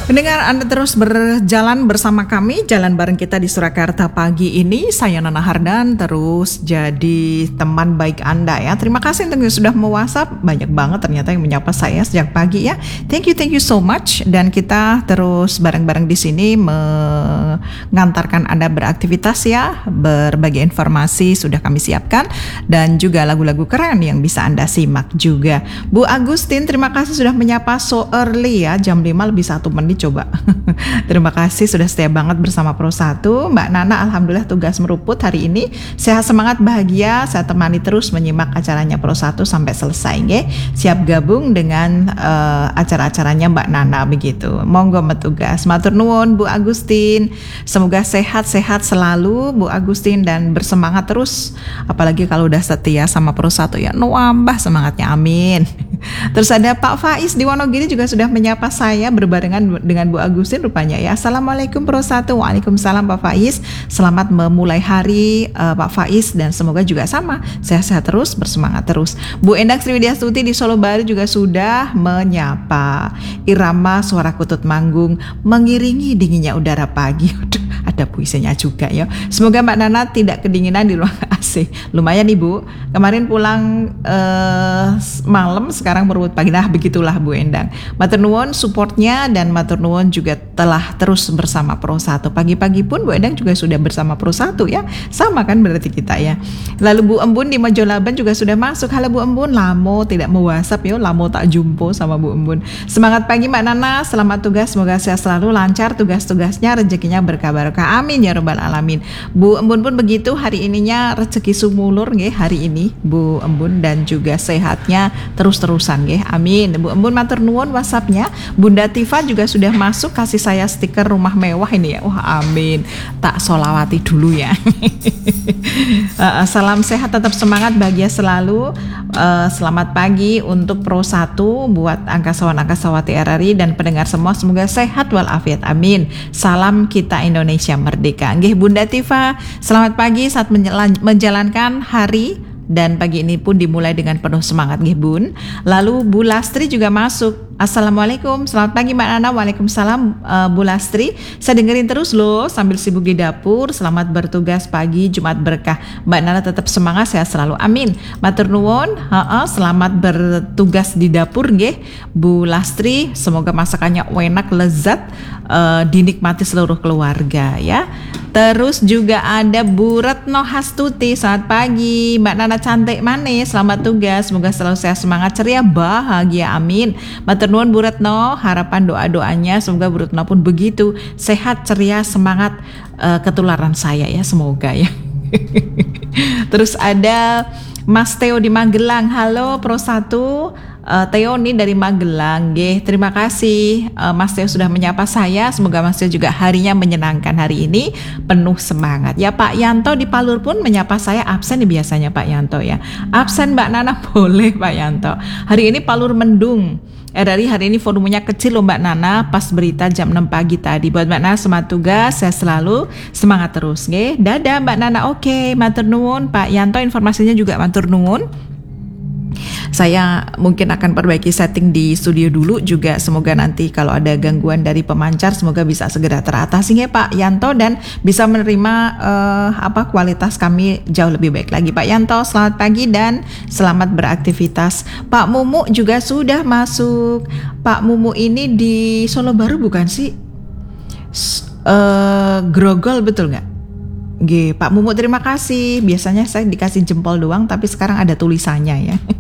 Pendengar, Anda terus berjalan bersama kami, jalan bareng kita di Surakarta pagi ini. Saya Nana Hardan, terus jadi teman baik Anda ya. Terima kasih untuk yang sudah me-WhatsApp. Banyak banget ternyata yang menyapa saya sejak pagi ya. Thank you so much. Dan kita terus bareng-bareng di sini mengantarkan Anda beraktivitas ya. Berbagai informasi sudah kami siapkan dan juga lagu-lagu keren yang bisa Anda simak juga. Bu Agustin, terima kasih sudah menyapa so early ya. Jam 5 lebih 1 menit coba. Terima kasih sudah setia banget bersama Pro 1. Mbak Nana alhamdulillah tugas meruput hari ini. Sehat, semangat, bahagia. Saya temani terus menyimak acaranya Pro 1 sampai selesai nggih. Siap gabung dengan acara-acaranya Mbak Nana begitu. Monggo metugas. Matur nuwun Bu Agustin. Semoga sehat-sehat selalu Bu Agustin dan bersemangat terus. Apalagi kalau udah setia sama Pro 1 ya. Nambah semangatnya, amin. Terus ada Pak Faiz di Wonogiri juga sudah menyapa saya berbarengan dengan Bu Agustin rupanya ya. Assalamualaikum Pro 1. Waalaikumsalam Pak Faiz. Selamat memulai hari Pak Faiz dan semoga juga sama sehat-sehat terus, bersemangat terus. Bu Endang Sriwidiastuti di Solo Baru juga sudah menyapa. Irama suara kutut manggung mengiringi dinginnya udara pagi. Ada puisinya juga ya. Semoga Mbak Nana tidak kedinginan di ruang AC. Lumayan Ibu. Kemarin pulang malam, sekarang berebut pagi. Nah begitulah Bu Endang. Matur nuwun supportnya dan matur nuwun juga telah terus bersama Pro 1. Pagi-pagi pun Bu Endang juga sudah bersama Pro 1 ya. Sama kan berarti kita ya. Lalu Bu Embun di Mojolaban juga sudah masuk. Halo Bu Embun, lamo tidak mau WhatsApp ya. Lamo tak jumpo sama Bu Embun. Semangat pagi Mbak Nana, selamat tugas. Semoga sehat selalu, lancar tugas-tugasnya, rezekinya berkabar. Amin ya rabbal alamin. Bu Embun pun begitu, hari ininya rezeki sumulur nggih hari ini Bu Embun dan juga sehatnya terus-terusan nggih. Amin. Bu Embun matur nuwun WhatsApp-nya. Bunda Tifa juga sudah masuk kasih saya stiker rumah mewah ini ya. Wah amin. Tak solawati dulu ya. Salam sehat, tetap semangat, bahagia selalu. Selamat pagi untuk Pro 1 buat angkasawan-angkasawati RRI dan pendengar semua, semoga sehat walafiat. Amin. Salam kita Indonesia merdeka. Nggih Bunda Tifa, selamat pagi saat menjalankan hari dan pagi ini pun dimulai dengan penuh semangat nggih Bun. Lalu Bu Lastri juga masuk. Assalamualaikum, selamat pagi Mbak Nana. Waalaikumsalam Bu Lastri. Saya dengerin terus loh sambil sibuk di dapur. Selamat bertugas pagi, Jumat berkah. Mbak Nana tetap semangat, sehat selalu. Amin. Matur nuwun. Selamat bertugas di dapur nggih Bu Lastri. Semoga masakannya enak, lezat, dinikmati seluruh keluarga ya. Terus juga ada Bu Retno Hastuti. Selamat pagi Mbak Nana cantik manis. Selamat tugas. Semoga selalu sehat, semangat, ceria, bahagia. Amin. Matur nuwun Bu Retno. Harapan doa-doanya semoga Bu Retno pun begitu sehat, ceria, semangat, ketularan saya ya. Semoga ya. Terus ada Mas Theo di Magelang. Halo Pro 1. Theo nih dari Magelang, terima kasih Mas Theo sudah menyapa saya. Semoga Mas Theo juga harinya menyenangkan hari ini, penuh semangat. Ya Pak Yanto di Palur pun menyapa saya, absen nih biasanya Pak Yanto ya. Absen Mbak Nana boleh Pak Yanto. Hari ini Palur mendung. RRI hari ini volumenya kecil loh Mbak Nana, pas berita jam 6 pagi tadi. Buat Mbak Nana semangat tugas, saya selalu semangat terus nggih. Dadah Mbak Nana. Oke, matur nuwun Pak Yanto, informasinya juga matur nuwun. Saya mungkin akan perbaiki setting di studio dulu juga. Semoga nanti kalau ada gangguan dari pemancar semoga bisa segera teratasi ya Pak Yanto dan bisa menerima kualitas kami jauh lebih baik lagi. Pak Yanto selamat pagi dan selamat beraktivitas. Pak Mumu juga sudah masuk. Pak Mumu ini di Solo Baru bukan sih? Grogol betul nggak? Pak Mumu terima kasih. Biasanya saya dikasih jempol doang tapi sekarang ada tulisannya ya.